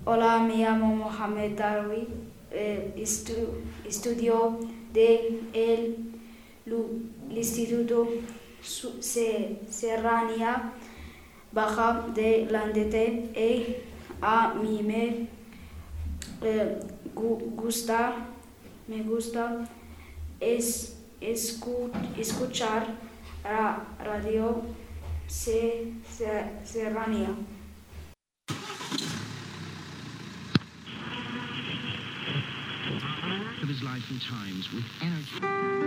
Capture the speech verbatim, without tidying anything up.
Hola, me llamo Mohamed Darwi. Eh, estu- estudio de el, lu- el Instituto Su- Se- Serranía Baja de Landete y a mí me eh, gu- gusta, me gusta es, escu- escuchar ra- radio Se- Se- Serranía. Of his life and times with energy.